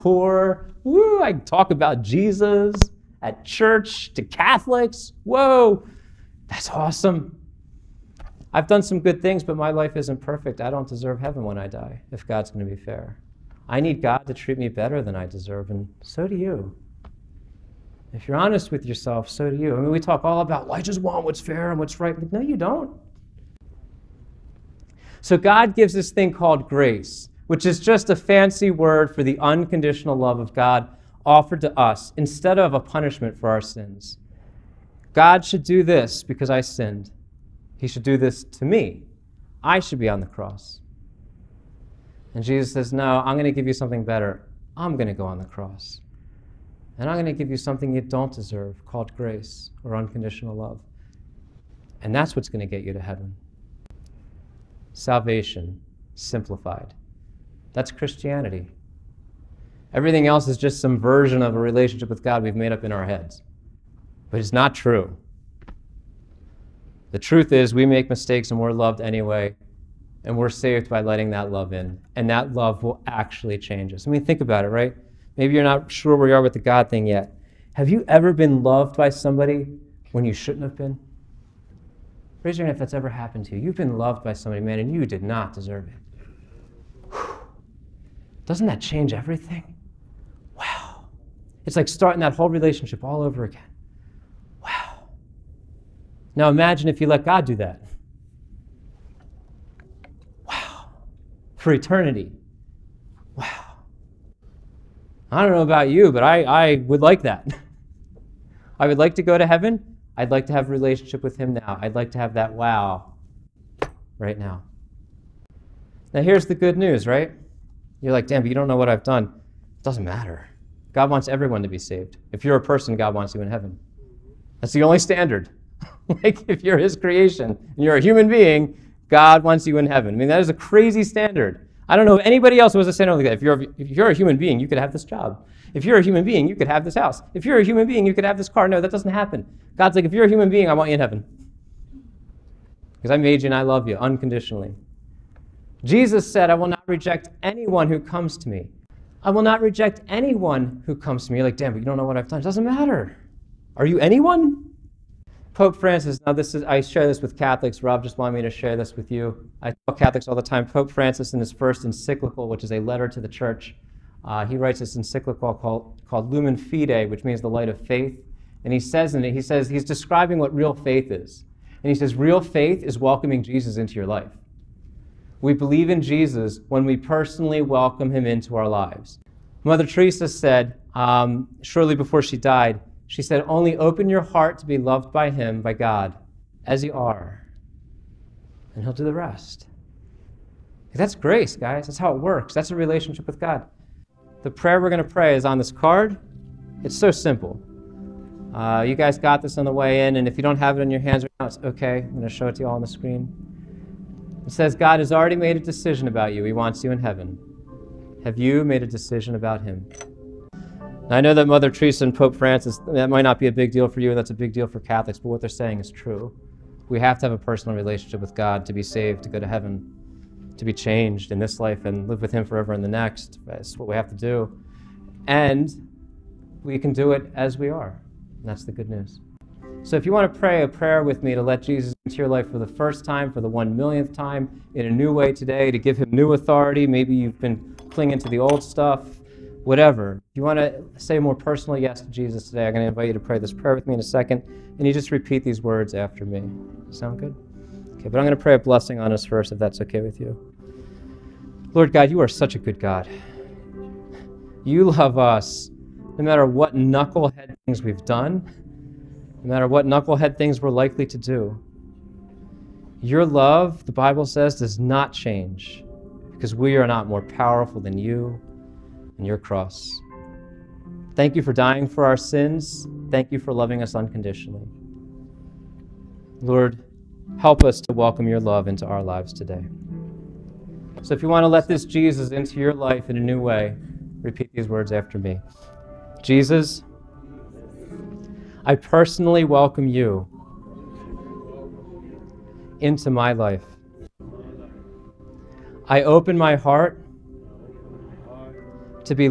poor. Woo, I talk about Jesus at church to Catholics. Whoa, that's awesome. I've done some good things, but my life isn't perfect. I don't deserve heaven when I die, if God's going to be fair. I need God to treat me better than I deserve, and so do you. If you're honest with yourself, so do you. I mean, we talk all about, well, I just want what's fair and what's right. But no, you don't. So God gives this thing called grace, which is just a fancy word for the unconditional love of God offered to us instead of a punishment for our sins. God should do this because I sinned. He should do this to me. I should be on the cross. And Jesus says, no, I'm going to give you something better. I'm going to go on the cross. And I'm going to give you something you don't deserve, called grace or unconditional love. And that's what's going to get you to heaven. Salvation, simplified. That's Christianity. Everything else is just some version of a relationship with God we've made up in our heads. But it's not true. The truth is we make mistakes and we're loved anyway, and we're saved by letting that love in. And that love will actually change us. I mean, think about it, right? Maybe you're not sure where you are with the God thing yet. Have you ever been loved by somebody when you shouldn't have been? Raise your hand if that's ever happened to you. You've been loved by somebody, man, and you did not deserve it. Whew. Doesn't that change everything? Wow. It's like starting that whole relationship all over again. Wow. Now imagine if you let God do that. Wow. For eternity. Wow. I don't know about you, but I would like that. I would like to go to heaven. I'd like to have a relationship with him now. I'd like to have that wow right now. Now here's the good news, right? You're like, damn, but you don't know what I've done. It doesn't matter. God wants everyone to be saved. If you're a person, God wants you in heaven. That's the only standard. Like if you're his creation and you're a human being, God wants you in heaven. I mean, that is a crazy standard. I don't know if anybody else was a standard like that. If you're a human being, you could have this job. If you're a human being, you could have this house. If you're a human being, you could have this car. No, that doesn't happen. God's like, if you're a human being, I want you in heaven. Because I made you and I love you unconditionally. Jesus said, I will not reject anyone who comes to me. I will not reject anyone who comes to me. You're like, damn, but you don't know what I've done. It doesn't matter. Are you anyone? Pope Francis, now I share this with Catholics. Rob just wanted me to share this with you. I tell Catholics all the time, Pope Francis in his first encyclical, which is a letter to the church, he writes this encyclical called Lumen Fide, which means the light of faith. And he says in it, he's describing what real faith is. And he says, real faith is welcoming Jesus into your life. We believe in Jesus when we personally welcome him into our lives. Mother Teresa said, shortly before she died, she said, only open your heart to be loved by him, by God, as you are, and he'll do the rest. That's grace, guys. That's how it works. That's a relationship with God. The prayer we're going to pray is on this card. It's so simple. You guys got this on the way in, and if you don't have it in your hands right now, it's okay. I'm going to show it to you all on the screen. It says, God has already made a decision about you. He wants you in heaven. Have you made a decision about him? Now, I know that Mother Teresa and Pope Francis, that might not be a big deal for you, and that's a big deal for Catholics, but what they're saying is true. We have to have a personal relationship with God to be saved, to go to heaven, to be changed in this life and live with him forever in the next. That's what we have to do. And we can do it as we are. And that's the good news. So if you want to pray a prayer with me to let Jesus into your life for the first time, for the 1,000,000th time, in a new way today, to give him new authority, maybe you've been clinging to the old stuff, whatever. If you want to say a more personal yes to Jesus today, I'm going to invite you to pray this prayer with me in a second, and you just repeat these words after me. Sound good? Okay, but I'm going to pray a blessing on us first, if that's okay with you. Lord God, you are such a good God. You love us no matter what knucklehead things we've done, no matter what knucklehead things we're likely to do. Your love, the Bible says, does not change because we are not more powerful than you and your cross. Thank you for dying for our sins. Thank you for loving us unconditionally. Lord, help us to welcome your love into our lives today. So if you want to let this Jesus into your life in a new way, repeat these words after me. Jesus, I personally welcome you into my life. I open my heart